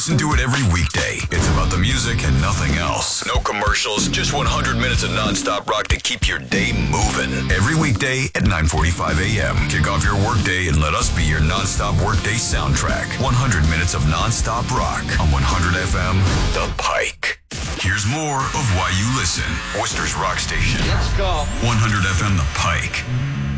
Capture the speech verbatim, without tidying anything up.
Listen to it every weekday. It's about the music and nothing else. No commercials, just one hundred minutes of nonstop rock to keep your day moving. Every weekday at nine forty-five a.m. Kick off your workday and let us be your nonstop workday soundtrack. one hundred minutes of nonstop rock on one hundred F M, The Pike. Here's more of why you listen. Worcester's Rock Station. Let's go. one hundred F M, The Pike.